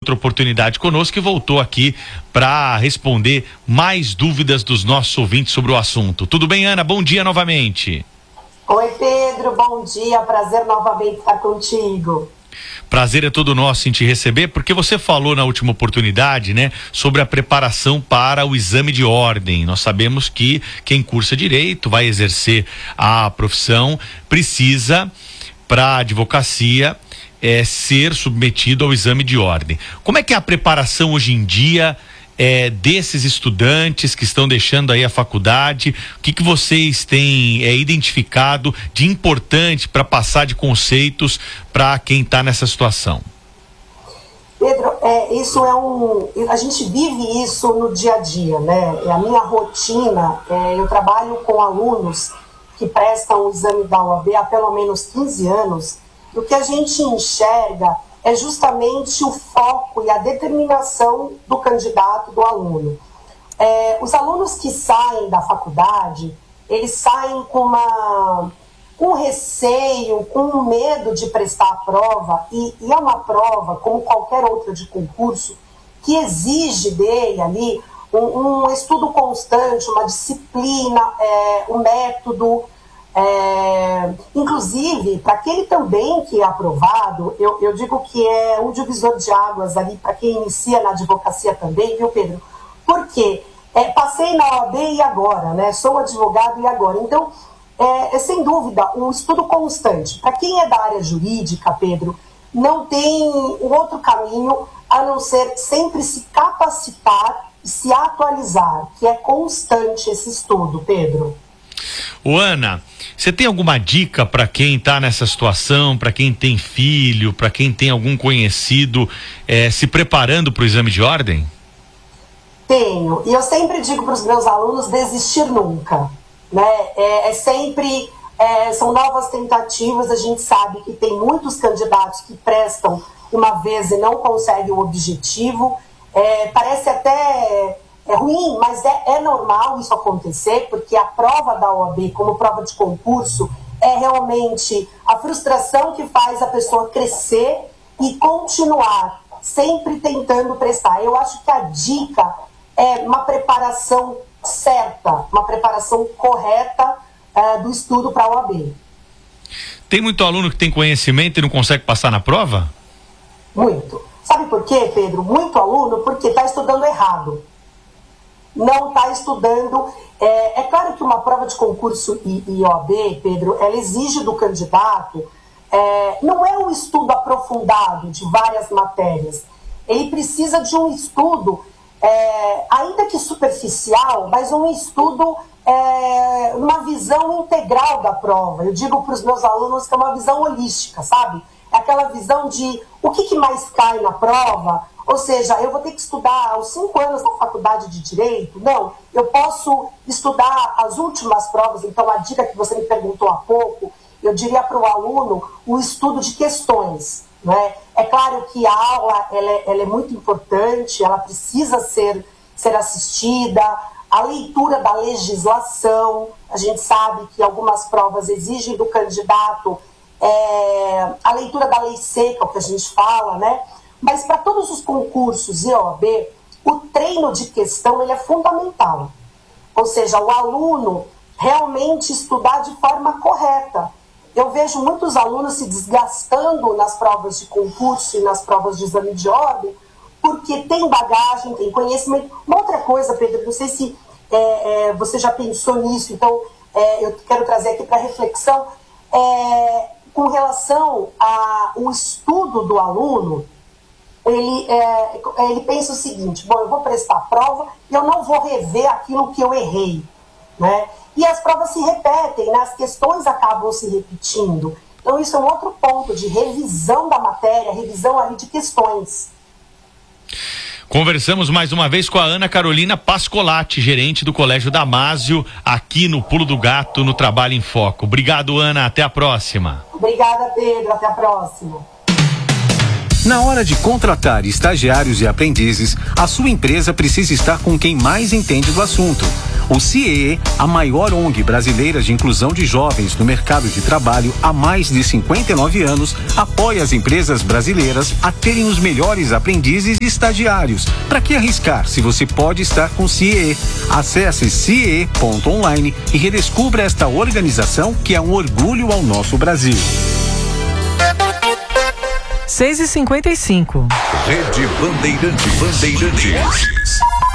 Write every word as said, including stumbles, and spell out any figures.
outra oportunidade conosco e voltou aqui para responder mais dúvidas dos nossos ouvintes sobre o assunto. Tudo bem, Ana? Bom dia novamente. Oi, Pedro, bom dia, prazer novamente estar contigo. Prazer é todo nosso em te receber, porque você falou na última oportunidade, né, sobre a preparação para o exame de ordem. Nós sabemos que quem cursa direito, vai exercer a profissão, precisa, para a advocacia, é, ser submetido ao exame de ordem. Como é que é a preparação hoje em dia é, desses estudantes que estão deixando aí a faculdade? O que, que vocês têm é, identificado de importante para passar de conceitos para quem está nessa situação? Pedro, é, isso é um... a gente vive isso no dia a dia, né? É a minha rotina, é, eu trabalho com alunos que prestam o exame da O A B há pelo menos quinze anos, e o que a gente enxerga é justamente o foco e a determinação do candidato, do aluno. É, os alunos que saem da faculdade, eles saem com uma... com receio, com medo de prestar a prova, e, e é uma prova, como qualquer outra de concurso, que exige dele ali um, um estudo constante, uma disciplina, é, um método. É, inclusive, para aquele também que é aprovado, eu, eu digo que é um divisor de águas ali para quem inicia na advocacia também, viu, Pedro? Porque é, passei na O A B e agora, né? Sou advogado e agora. Então, É, é sem dúvida um estudo constante. Para quem é da área jurídica, Pedro, não tem um outro caminho a não ser sempre se capacitar e se atualizar, que é constante esse estudo, Pedro. Ô Ana, você tem alguma dica para quem está nessa situação, para quem tem filho, para quem tem algum conhecido é, se preparando para o exame de ordem? Tenho, e eu sempre digo para os meus alunos desistir nunca. Né? É, é sempre, é, são novas tentativas, a gente sabe que tem muitos candidatos que prestam uma vez e não conseguem o objetivo, é, parece até é ruim, mas é, é normal isso acontecer, porque a prova da O A B, como prova de concurso, é realmente a frustração que faz a pessoa crescer e continuar, sempre tentando prestar. Eu acho que a dica é uma preparação certa, uma preparação correta uh, do estudo para a O A B. Tem muito aluno que tem conhecimento e não consegue passar na prova? Muito. Sabe por quê, Pedro? Muito aluno porque está estudando errado. Não está estudando... É, é claro que uma prova de concurso e, e O A B, Pedro, ela exige do candidato, é, não é um estudo aprofundado de várias matérias. Ele precisa de um estudo É, ainda que superficial, mas um estudo, é, uma visão integral da prova. Eu digo para os meus alunos que é uma visão holística, sabe? É aquela visão de o que, que mais cai na prova, ou seja, eu vou ter que estudar aos cinco anos na faculdade de Direito? Não, eu posso estudar as últimas provas. Então a dica que você me perguntou há pouco, eu diria para o aluno o estudo de questões. Né? É claro que a aula ela é, ela é muito importante, ela precisa ser, ser assistida, a leitura da legislação, a gente sabe que algumas provas exigem do candidato é, a leitura da lei seca, o que a gente fala, né? Mas para todos os concursos e O A B, o treino de questão ele é fundamental, ou seja, o aluno realmente estudar de forma correta. Eu vejo muitos alunos se desgastando nas provas de concurso e nas provas de exame de ordem, porque tem bagagem, tem conhecimento. Uma outra coisa, Pedro, não sei se é, é, você já pensou nisso, então é, eu quero trazer aqui para reflexão, é, com relação ao estudo do aluno, ele, é, ele pensa o seguinte: bom, eu vou prestar a prova e eu não vou rever aquilo que eu errei, né? E as provas se repetem, né? As questões acabam se repetindo. Então isso é um outro ponto de revisão da matéria, revisão ali de questões. Conversamos mais uma vez com a Ana Carolina Pascolati, gerente do Colégio Damásio, aqui no Pulo do Gato, no Trabalho em Foco. Obrigado, Ana, até a próxima. Obrigada, Pedro, até a próxima. Na hora de contratar estagiários e aprendizes, a sua empresa precisa estar com quem mais entende do assunto. O C I E, a maior O N G brasileira de inclusão de jovens no mercado de trabalho há mais de cinquenta e nove anos, apoia as empresas brasileiras a terem os melhores aprendizes e estagiários. Para que arriscar se você pode estar com o C I E? Acesse C I E ponto online e redescubra esta organização que é um orgulho ao nosso Brasil. seis e cinquenta e cinco. Rede Bandeirantes. Bandeirantes.